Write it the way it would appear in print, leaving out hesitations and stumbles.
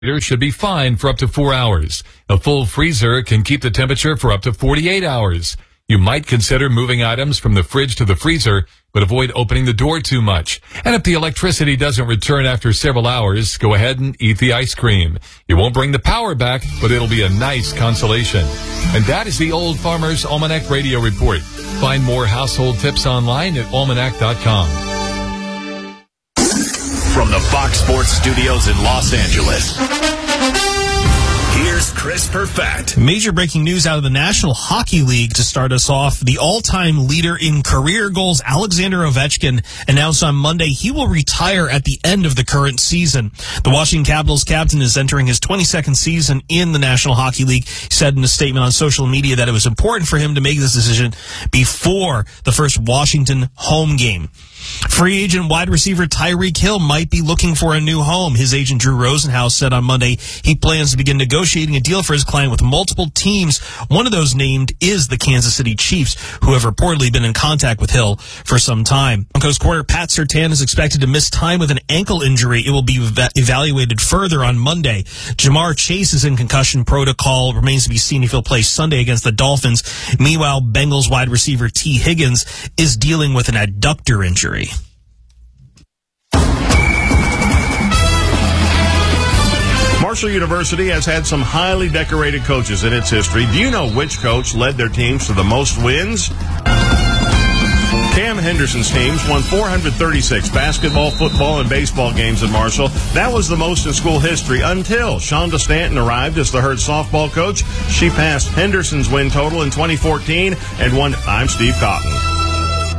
Should be fine for up to 4 hours. A full freezer can keep the temperature for up to 48 hours. You might consider moving items from the fridge to the freezer, but avoid opening the door too much. And if the electricity doesn't return after several hours, go ahead and eat the ice cream. It won't bring the power back, but it'll be a nice consolation. And that is the Old Farmer's Almanac Radio Report. Find more household tips online at almanac.com. From the Fox Sports Studios in Los Angeles, here's Chris Perfett. Major breaking news out of the National Hockey League to start us off. The all-time leader in career goals, Alexander Ovechkin, announced on Monday he will retire at the end of the current season. The Washington Capitals captain is entering his 22nd season in the National Hockey League. He said in a statement on social media that it was important for him to make this decision before the first Washington home game. Free agent wide receiver Tyreek Hill might be looking for a new home. His agent Drew Rosenhaus said on Monday he plans to begin negotiating a deal for his client with multiple teams. One of those named is the Kansas City Chiefs, who have reportedly been in contact with Hill for some time. Broncos quarterback Pat Surtain is expected to miss time with an ankle injury. It will be evaluated further on Monday. Jamar Chase is in concussion protocol. Remains to be seen if he'll play Sunday against the Dolphins. Meanwhile, Bengals wide receiver T. Higgins is dealing with an adductor injury. Marshall University has had some highly decorated coaches in its history. Do you know which coach led their teams to the most wins? Cam Henderson's teams won 436 basketball, football, and baseball games at Marshall. That was the most in school history until Shonda Stanton arrived as the Herd softball coach. She passed Henderson's win total in 2014 and won. I'm Steve Cotton.